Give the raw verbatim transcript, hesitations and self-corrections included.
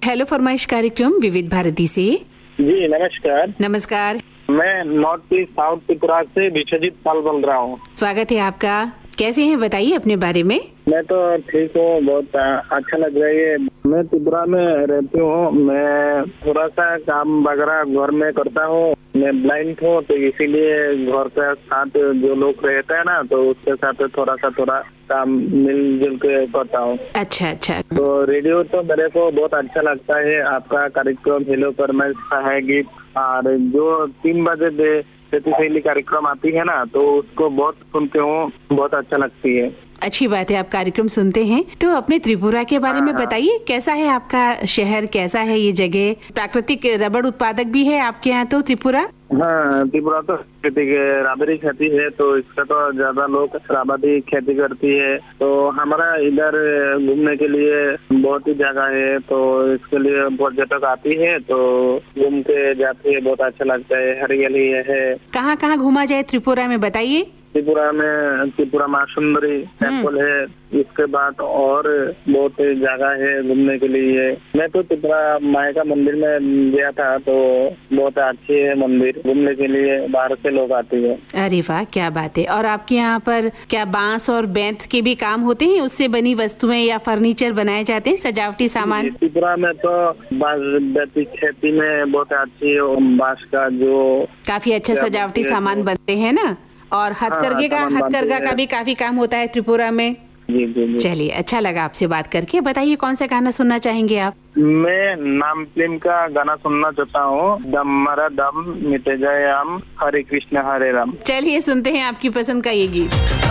Hello फरमाइश कार्यक्रम विविध भारती से। जी नमस्कार। नमस्कार। मैं नॉर्थ ईस्ट साउथ त्रिपुरा से विश्वजीत पाल बोल रहा हूँ। स्वागत है आपका। कैसे हैं, बताइए अपने बारे में। मैं तो ठीक हूँ, बहुत अच्छा लग रहा है। मैं त्रिपुरा में रहती हूँ। मैं थोड़ा सा काम वगैरह घर में करता हूँ। मैं ब्लाइंड हूँ, तो इसीलिए घर के साथ जो लोग रहते हैं ना, तो उसके साथ थोड़ा सा थोड़ा काम मिलजुल के करता हूँ। अच्छा अच्छा। तो रेडियो तो मेरे को बहुत अच्छा लगता है। आपका कार्यक्रम हेलो फरमाइश है गीत, और जो तीन बजे दे शैली कार्यक्रम आती है ना, तो उसको बहुत सुनते हूँ, बहुत अच्छा लगती है। अच्छी बात है, आप कार्यक्रम सुनते हैं। तो अपने त्रिपुरा के बारे में बताइए, कैसा है आपका शहर, कैसा है ये जगह? प्राकृतिक रबड़ उत्पादक भी है आपके यहाँ तो त्रिपुरा? हाँ, त्रिपुरा तो रबड़ी खेती है, तो इसका तो ज्यादा लोग रबड़ी खेती करती है। तो हमारा इधर घूमने के लिए बहुत ही जगह है, तो इसके लिए पर्यटक आती है, तो घूम के जाती है, बहुत अच्छा लगता है। हरियाली है। कहाँ कहाँ घूमा जाए त्रिपुरा में, बताइए। त्रिपुरा में त्रिपुरा माँ सुंदरी टेम्पल है। इसके बाद और बहुत जगह है घूमने के लिए। मैं तो त्रिपुरा माई का मंदिर में गया था, तो बहुत अच्छी है मंदिर, घूमने के लिए बाहर से लोग आते हैं। अरे वाह, क्या बात है। और आपके यहाँ पर क्या बांस और बेंत के भी काम होते हैं? उससे बनी वस्तुएं या फर्नीचर बनाए जाते हैं, सजावटी सामान? त्रिपुरा में तो बांस खेती में बहुत अच्छी बांस का जो काफी अच्छा सजावटी सामान बनते हैं ना। और हथकरघे का हथकरघा का भी काफी काम होता है त्रिपुरा में। जी जी जी। चलिए, अच्छा लगा आपसे बात करके। बताइए, कौन सा गाना सुनना चाहेंगे आप? मैं नाम फिल्म का गाना सुनना चाहता हूँ। दम मरा दम मिटे जाए हम, हरे कृष्ण हरे राम। चलिए, सुनते हैं आपकी पसंद का ये गीत।